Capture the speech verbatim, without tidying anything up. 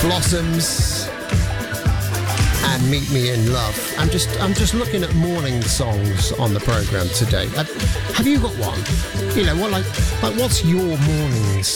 Blossoms and Meet Me in Love. I'm just I'm just looking at morning songs on the program today. Have, have you got one? You know, what like like what's your morning